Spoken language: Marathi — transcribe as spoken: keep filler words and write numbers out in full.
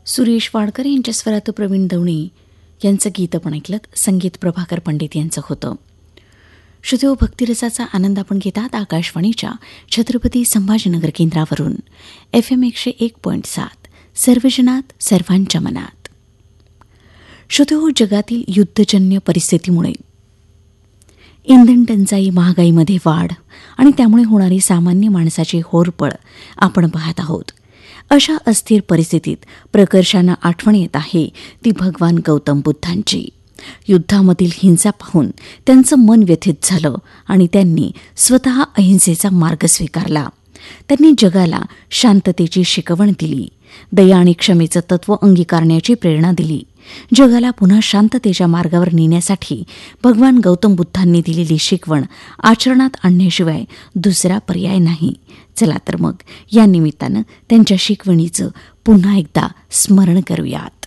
सुरेश वाडकर यांच्या स्वरात प्रवीण दवणे यांचं गीत आपण ऐकलं. संगीत प्रभाकर पंडित यांचं होतं. श्रोतेहो, भक्तिरसाचा आनंद आपण घेतात आकाशवाणीच्या छत्रपती संभाजीनगर केंद्रावरून. एफ एम एकशे एक पॉईंट सात सर्वजनात सर्वांच्या मनात. श्रोतेहो, जगातील युद्धजन्य परिस्थितीमुळे इंधन टंचाई, महागाईमध्ये वाढ आणि त्यामुळे होणारी सामान्य माणसाची होरपळ आपण पाहत आहोत. अशा अस्थिर परिस्थितीत प्रकर्षानं आठवण येत आहे ती भगवान गौतम बुद्धांची. युद्धामधील हिंसा पाहून त्यांचं मन व्यथित झालं आणि त्यांनी स्वतः अहिंसेचा मार्ग स्वीकारला. त्यांनी जगाला शांततेची शिकवण दिली, दया आणि क्षमेचं तत्त्व अंगीकारण्याची प्रेरणा दिली. जगाला पुन्हा शांततेच्या मार्गावर नेण्यासाठी भगवान गौतम बुद्धांनी दिलेली शिकवण आचरणात आणण्याशिवाय दुसरा पर्याय नाही. चला तर मग या निमित्तानं त्यांच्या शिकवणीचं पुन्हा एकदा स्मरण करूयात.